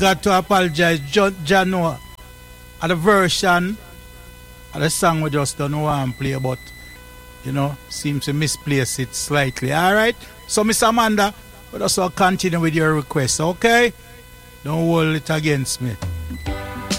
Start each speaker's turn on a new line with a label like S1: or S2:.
S1: got to apologize. Jano, the version of the song we just don't want to play, but seems to misplace it slightly. Alright? So Miss Amanda, we just continue with your request, okay? Don't hold it against me.